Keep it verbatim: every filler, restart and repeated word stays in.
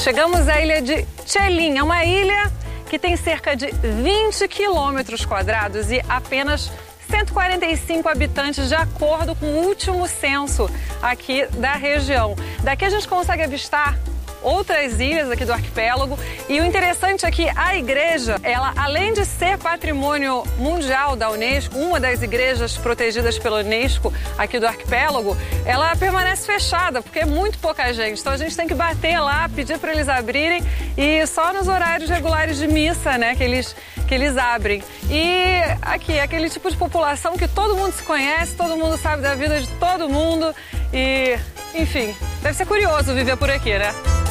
Chegamos à ilha de Chelim, é uma ilha que tem cerca de vinte quilômetros quadrados e apenas cento e quarenta e cinco habitantes, de acordo com o último censo aqui da região. Daqui a gente consegue avistar outras ilhas aqui do arquipélago, e o interessante é que a igreja, ela, além de ser patrimônio mundial da Unesco, uma das igrejas protegidas pela Unesco aqui do arquipélago, ela permanece fechada, porque é muito pouca gente. Então a gente tem que bater lá, pedir para eles abrirem, e só nos horários regulares de missa, né, que eles, que eles abrem. E aqui, é aquele tipo de população que todo mundo se conhece, todo mundo sabe da vida de todo mundo, e, enfim, deve ser curioso viver por aqui, né?